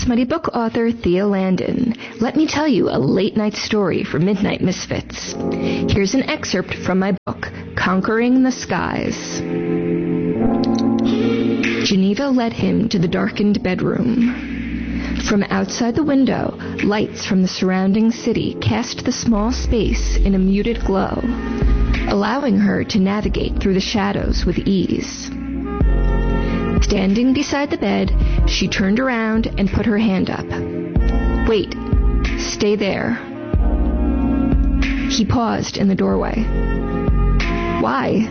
smutty book author Thea Landon. Let me tell you a late-night story for Midnight Misfits. Here's an excerpt from my book, Conquering the Skies. Geneva led him to the darkened bedroom. From outside the window, lights from the surrounding city cast the small space in a muted glow, allowing her to navigate through the shadows with ease. Standing beside the bed, she turned around and put her hand up. "Wait. Stay there." He paused in the doorway. "Why?"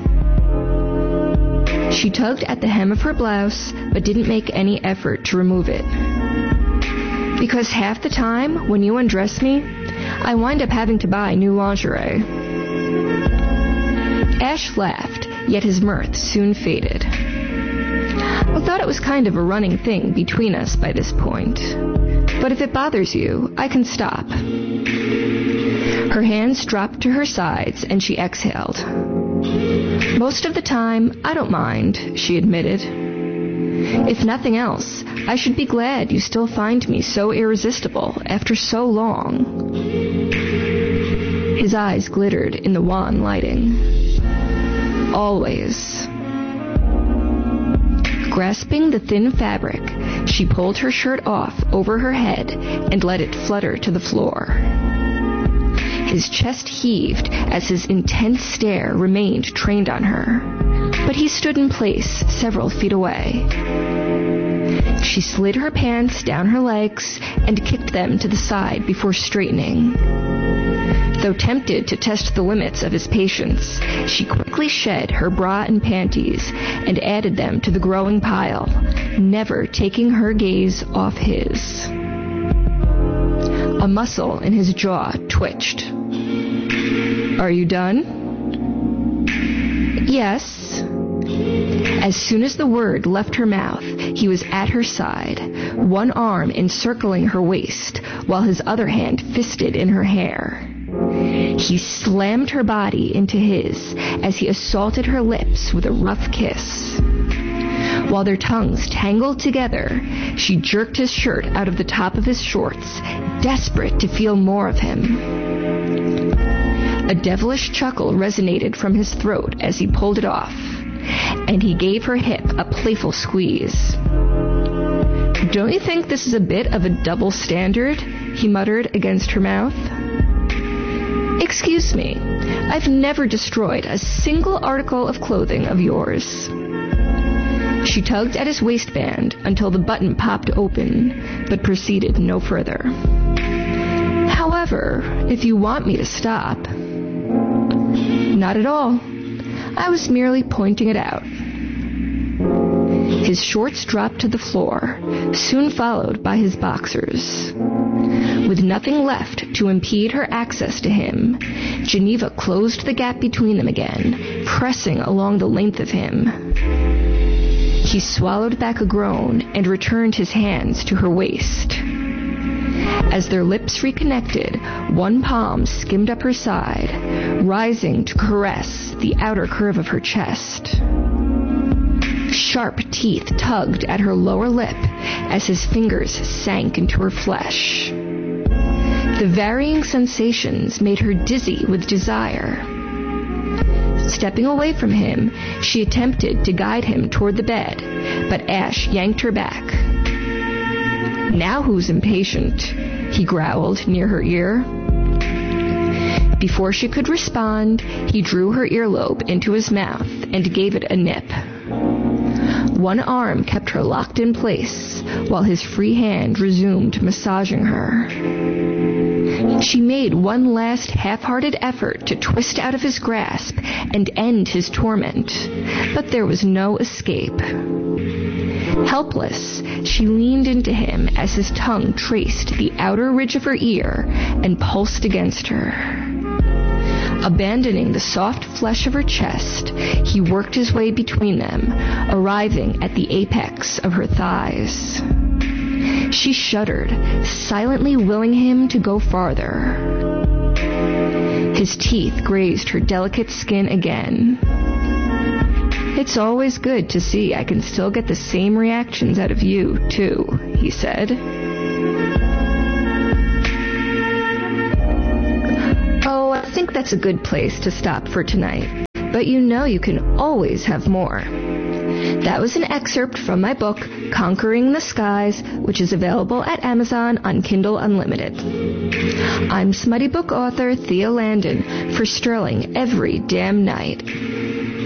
She tugged at the hem of her blouse, but didn't make any effort to remove it. "Because half the time, when you undress me, I wind up having to buy new lingerie." Ash laughed, yet his mirth soon faded. "I thought it was kind of a running thing between us by this point. But if it bothers you, I can stop." Her hands dropped to her sides, and she exhaled. "Most of the time, I don't mind," she admitted. "If nothing else, I should be glad you still find me so irresistible after so long." His eyes glittered in the wan lighting. "Always." Grasping the thin fabric, she pulled her shirt off over her head and let it flutter to the floor. His chest heaved as his intense stare remained trained on her, but he stood in place several feet away. She slid her pants down her legs and kicked them to the side before straightening. Though tempted to test the limits of his patience, she quickly shed her bra and panties and added them to the growing pile, never taking her gaze off his. A muscle in his jaw twitched. "Are you done?" "Yes." As soon as the word left her mouth, he was at her side, one arm encircling her waist, while his other hand fisted in her hair. He slammed her body into his as he assaulted her lips with a rough kiss. While their tongues tangled together, she jerked his shirt out of the top of his shorts, desperate to feel more of him. A devilish chuckle resonated from his throat as he pulled it off, and he gave her hip a playful squeeze. "Don't you think this is a bit of a double standard?" he muttered against her mouth. "Excuse me, I've never destroyed a single article of clothing of yours." She tugged at his waistband until the button popped open, but proceeded no further. "However, if you want me to stop..." "Not at all. I was merely pointing it out." His shorts dropped to the floor, soon followed by his boxers. With nothing left to impede her access to him, Geneva closed the gap between them again, pressing along the length of him. He swallowed back a groan and returned his hands to her waist. As their lips reconnected, one palm skimmed up her side, rising to caress the outer curve of her chest. Sharp teeth tugged at her lower lip as his fingers sank into her flesh. The varying sensations made her dizzy with desire. Stepping away from him, she attempted to guide him toward the bed, but Ash yanked her back. "Now who's impatient?" he growled near her ear. Before she could respond, he drew her earlobe into his mouth and gave it a nip. One arm kept her locked in place, while his free hand resumed massaging her. She made one last half-hearted effort to twist out of his grasp and end his torment, but there was no escape. Helpless, she leaned into him as his tongue traced the outer ridge of her ear and pulsed against her. Abandoning the soft flesh of her chest, he worked his way between them, arriving at the apex of her thighs. She shuddered, silently willing him to go farther. His teeth grazed her delicate skin again. It's always good to see I can still get the same reactions out of you, too, he said. Oh, I think that's a good place to stop for tonight. But you know you can always have more. That was an excerpt from my book, Conquering the Skies, which is available at Amazon on Kindle Unlimited. I'm smutty book author Thea Landon for Sterling every damn night.